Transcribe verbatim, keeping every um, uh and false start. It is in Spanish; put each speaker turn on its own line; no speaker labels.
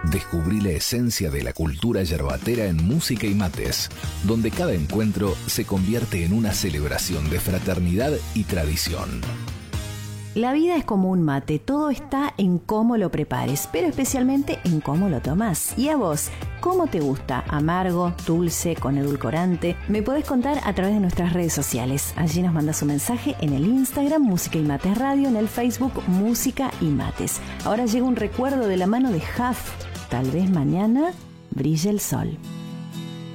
Descubrí la esencia de la cultura yerbatera en Música y Mates, donde cada encuentro se convierte en una celebración de fraternidad y tradición.
La vida es como un mate, todo está en cómo lo prepares, pero especialmente en cómo lo tomás. ¿Y a vos? ¿Cómo te gusta? ¿Amargo, dulce, con edulcorante? Me podés contar a través de nuestras redes sociales. Allí nos mandas un mensaje en el Instagram Música y Mates Radio, en el Facebook Música y Mates. Ahora llega un recuerdo de la mano de Huff. Tal vez mañana brille el sol.